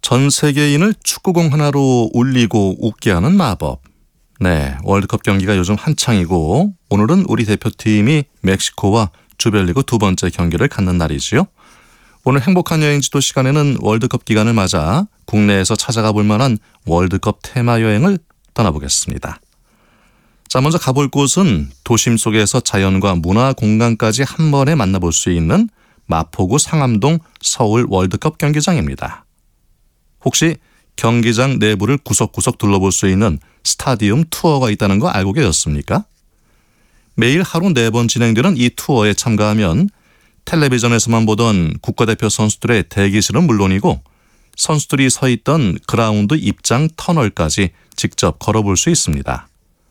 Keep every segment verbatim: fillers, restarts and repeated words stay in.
전 세계인을 축구공 하나로 울리고 웃게 하는 마법. 네, 월드컵 경기가 요즘 한창이고 오늘은 우리 대표팀이 멕시코와 조별리그 두 번째 경기를 갖는 날이지요. 오늘 행복한 여행지도 시간에는 월드컵 기간을 맞아 국내에서 찾아가 볼 만한 월드컵 테마 여행을 떠나보겠습니다. 자, 먼저 가볼 곳은 도심 속에서 자연과 문화 공간까지 한 번에 만나볼 수 있는 마포구 상암동 서울 월드컵 경기장입니다. 혹시 경기장 내부를 구석구석 둘러볼 수 있는 스타디움 투어가 있다는 거 알고 계셨습니까? 매일 하루 네 번 진행되는 이 투어에 참가하면 텔레비전에서만 보던 국가대표 선수들의 대기실은 물론이고 선수들이 서 있던 그라운드 입장 터널까지 직접 걸어볼 수 있습니다.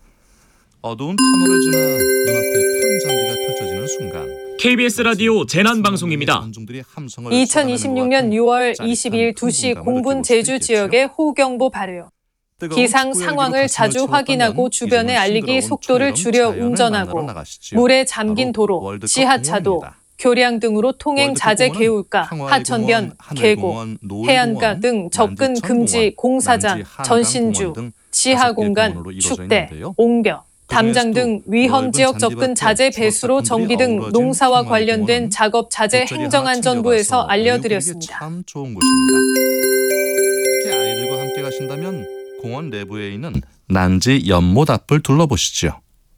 어두운 터널을 지나 눈앞에 푸른 잔디가 펼쳐지는 순간 케이비에스 라디오 재난방송입니다. 이천이십육 년 유월 이십이일 두 시 공분 제주 지역에 호우경보 발효. 기상 상황을 자주 확인하고 주변에 알리기 속도를 줄여 운전하고 물에 잠긴 도로, 지하차도, 교량 등으로 통행 자제 개울가, 하천변, 계곡, 해안가 등 접근 금지 공사장, 전신주, 지하공간, 축대, 옹벽, 담장 등 위험 지역 접근 자제 배수로 정비 등 농사와 관련된 작업 자제 행정안전부에서 알려드렸습니다. 참 좋은 곳입니다. 특히 아이들과 함께 가신다면 공원 내부에 있는 난지 연못 앞을 둘러보시죠.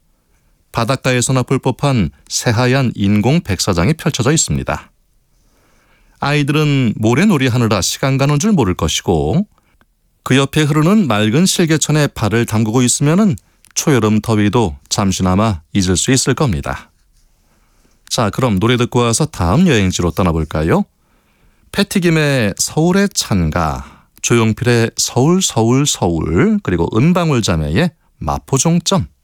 바닷가에서나 볼 법한 새하얀 인공 백사장이 펼쳐져 있습니다. 아이들은 모래놀이 하느라 시간 가는 줄 모를 것이고 그 옆에 흐르는 맑은 실개천에 발을 담그고 있으면은 초여름 더위도 잠시나마 잊을 수 있을 겁니다. 자, 그럼 노래 듣고 와서 다음 여행지로 떠나볼까요? 패티김의 서울의 찬가, 조용필의 서울 서울 서울, 그리고 은방울 자매의 마포종점.